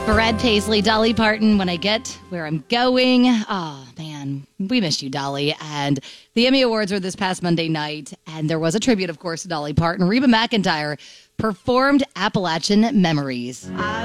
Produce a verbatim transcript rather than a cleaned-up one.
Brad Paisley, Dolly Parton, When I Get Where I'm Going. Oh, man, we missed you, Dolly. And the Emmy Awards were this past Monday night, and there was a tribute, of course, to Dolly Parton. Reba McEntire performed Appalachian Memories. I